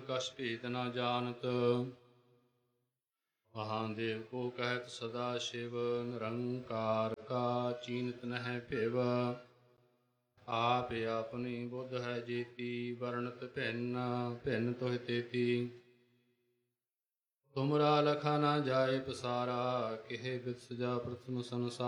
कछ भेद न जानत। महादेव को कहत सदा शिव, निरंकार का चीनत नह भिव। आप अपनी बुद्ध है जेती, वर्णत भिन्न भिन्न तुह तेती। तुमरा लखा न जाए पसारा, किहे बिद सजा प्रथम संसार।